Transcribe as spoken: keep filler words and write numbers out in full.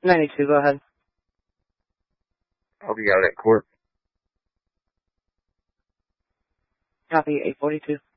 ninety-two, go ahead. I'll be out at court. Copy, eight forty-two.